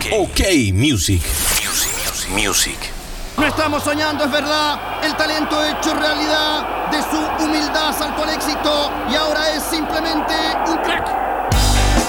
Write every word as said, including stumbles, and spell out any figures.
Ok Music. Music, music, music. No estamos soñando, es verdad. El talento hecho realidad. De su humildad salto al éxito.